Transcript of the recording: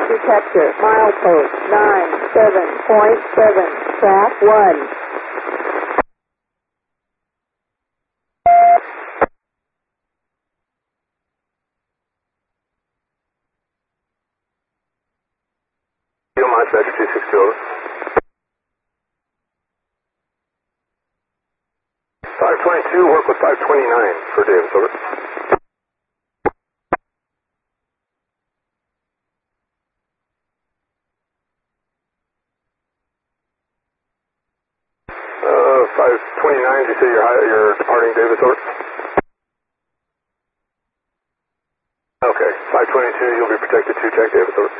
detector, milepost 97.7, track 1. Dispatch 260 over. 522, work with 529 for Davis, over. Uh, 529, you say you're departing Davis, over? Okay, 522, you'll be protected 2, check Davis, over.